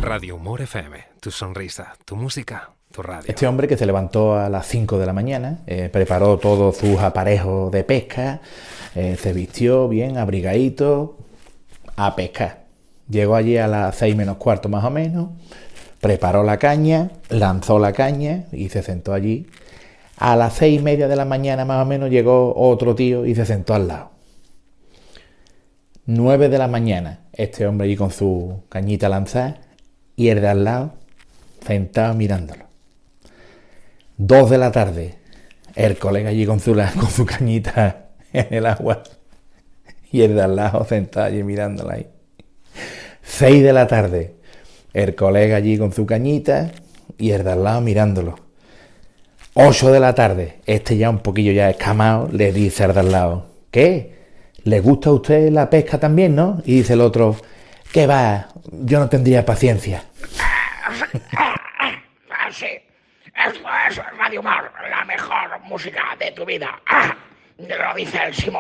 Radio Humor FM, tu sonrisa, tu música, tu radio. Este hombre que se levantó a las 5 de la mañana, preparó todos sus aparejos de pesca, se vistió bien, abrigadito, a pescar. Llegó allí a las 6 menos cuarto más o menos, preparó la caña, lanzó la caña y se sentó allí. A las 6:30 de la mañana más o menos llegó otro tío y se sentó al lado. 9 de la mañana, este hombre allí con su cañita lanzada y el de al lado sentado mirándolo. 2 de la tarde, el colega allí con su cañita en el agua y el de al lado sentado allí mirándola ahí. 6 de la tarde, el colega allí con su cañita y el de al lado mirándolo. 8 de la tarde, este ya un poquillo ya escamado, le dice al de al lado: ¿qué? ¿Le gusta a usted la pesca también, no? Y dice el otro: ¿qué va? Yo no tendría paciencia. Sí, esto es Radio Humor, la mejor música de tu vida. Lo dice el Simón.